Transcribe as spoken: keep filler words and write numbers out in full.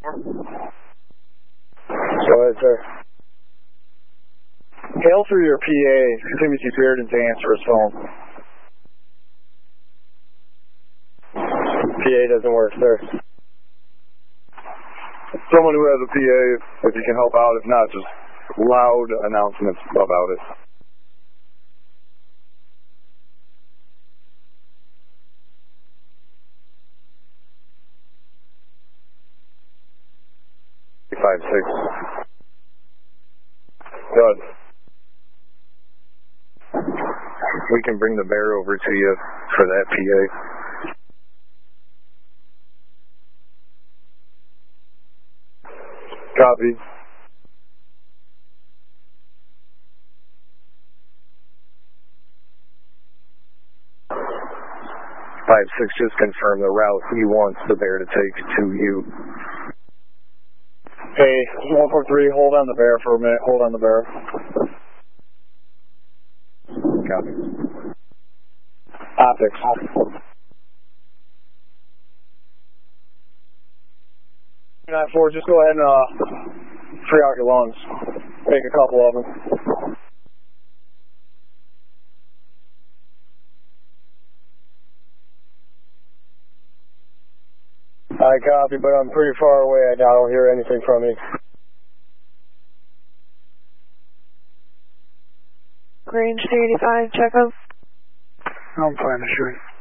Go ahead, sir. Hail through your P A. Timothy Bearden to answer his phone. P A doesn't work, sir. Someone who has a P A, if you can help out. If not, just loud announcements about it. Five six. Good. We can bring the bear over to you for that P A. Copy. Five six, just confirm the route he wants the bear to take to you. Hey, one four three, hold on the bear for a minute. Hold on the bear. Copy. Optics. nine four, just go ahead and uh, free out your lungs. Take a couple of them. I copy, but I'm pretty far away. I don't hear anything from you. Range eighty-five, check up. I'm fine to shoot.